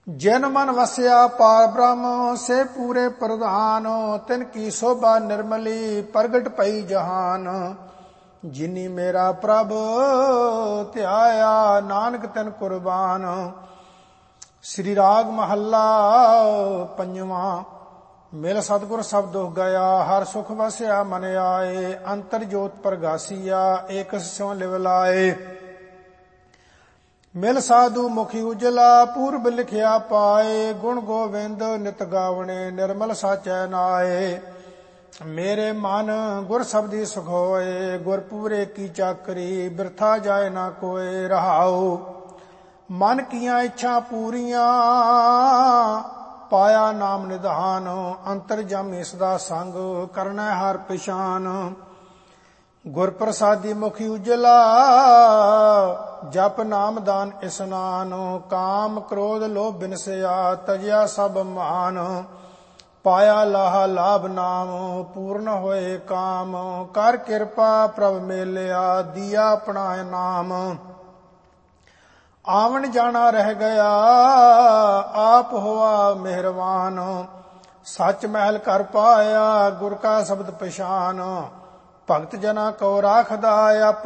ਜਿਨ ਮਨ ਵਸਿਆ ਪਾਰ ਬ੍ਰਹਮ ਸੇ ਪੂਰੇ ਪ੍ਰਧਾਨ। ਤਿਨ ਕੀ ਸੋਭਾ ਨਿਰਮਲੀ ਪ੍ਰਗਟ ਪਈ ਜਹਾਨ। ਜਿਨੀ ਮੇਰਾ ਪ੍ਰਭ ਧਿਆਇਆ ਨਾਨਕ ਤਿਨ ਕੁਰਬਾਨ। ਸ੍ਰੀ ਰਾਗ ਮਹੱਲਾ ਪੰਜਵਾਂ। ਮਿਲ ਸਤਿਗੁਰ ਸਭ ਦੁਖ ਗਿਆ ਹਰ ਸੁਖ ਵਸਿਆ ਮਨ ਆਏ। ਅੰਤਰ ਜੋਤ ਪ੍ਰਗਾਸੀਆ ਏਕਸ ਸਿਉ ਲਿਵ ਲਾਏ। ਮਿਲ ਸਾਧੂ ਮੁਖੀ ਉਜਲਾ ਪੂਰਬ ਲਿਖਿਆ ਪਾਏ। ਗੁਣ ਗੋਵਿੰਦ ਨਿਤ ਗਾਵਣੇ ਨਿਰਮਲ ਸਾਚੈ ਨਾਏ। ਮੇਰੇ ਮਨ ਗੁਰ ਸਬਦੀ ਸੁਖ ਹੋਏ ਗੁਰ ਪੂਰੇ ਕੀ ਚਾਕਰੀ। ਬਿਰਥਾ ਜਾਏ ਨਾ ਕੋਏ ਰਹਾਉ। ਮਨ ਕੀਆਂ ਇੱਛਾ ਪੂਰੀਆਂ ਪਾਇਆ ਨਾਮ ਨਿਧਾਨ। ਅੰਤਰ ਜਾਮੀ ਸਦਾ ਸੰਗ ਕਰਨਾ ਹਰ ਪਛਾਨ। ਗੁਰ ਪ੍ਰਸਾਦੀ ਮੁਖੀ ਉਜਲਾ ਜਪ ਨਾਮ ਦਾਨ ਇਸਨਾਨ। ਕਾਮ ਕ੍ਰੋਧ ਲੋਭ ਬਿਨਸਿਆ ਤਜਿਆ ਸਭ ਮਾਨ। ਪਾਇਆ ਲਾਹਾ ਲਾਭ ਨਾਮ ਪੂਰਨ ਹੋਏ ਕਾਮ। ਕਰ ਕਿਰਪਾ ਪ੍ਰਭ ਮੇਲਿਆ ਦੀਆ ਆਪਣਾ ਨਾਮ। ਆਵਣ ਜਾਣਾ ਰਹਿ ਗਿਆ ਆਪ ਹੋਆ ਮਿਹਰਬਾਨ। ਸੱਚ ਮਹਿਲ ਕਰ ਪਾਇਆ ਗੁਰ ਕਾ ਸ਼ਬਦ ਪਛਾਨ। ਭਗਤ ਜਨਾ ਕੋ ਰਾਖਦਾ